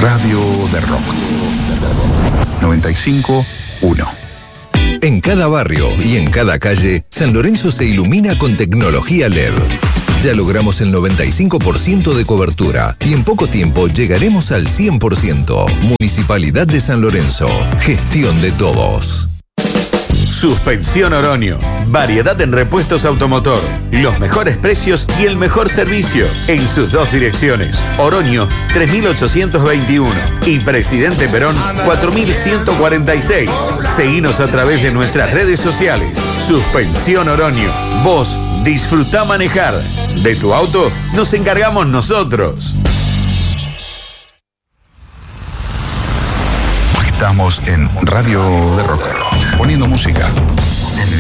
Radio de Rock 95.1. En cada barrio y en cada calle, San Lorenzo se ilumina con tecnología LED. Ya logramos el 95% de cobertura y en poco tiempo llegaremos al 100%. Municipalidad de San Lorenzo. Gestión de todos. Suspensión Oroño. Variedad en repuestos automotor. Los mejores precios y el mejor servicio. En sus dos direcciones. Oroño 3821 y Presidente Perón 4146. Seguinos a través de nuestras redes sociales. Suspensión Oroño. Vos disfrutá manejar. De tu auto nos encargamos nosotros. Estamos en Radio de Rock, poniendo música